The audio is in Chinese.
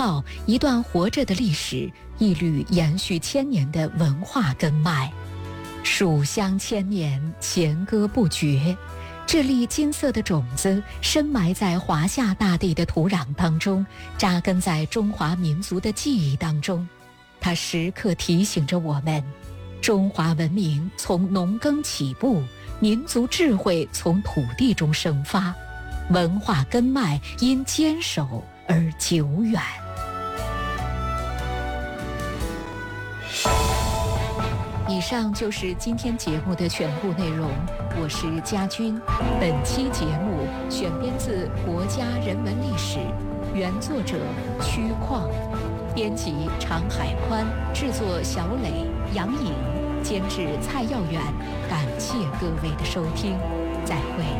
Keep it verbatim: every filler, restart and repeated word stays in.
号，一段活着的历史，一缕延续千年的文化根脉。蜀香千年，弦歌不绝。这粒金色的种子深埋在华夏大地的土壤当中，扎根在中华民族的记忆当中。它时刻提醒着我们，中华文明从农耕起步，民族智慧从土地中生发，文化根脉因坚守而久远。以上就是今天节目的全部内容，我是佳君。本期节目选编自《国家人文历史》，原作者曲旷，编辑常海宽，制作小磊、杨颖，监制蔡耀远。感谢各位的收听，再会。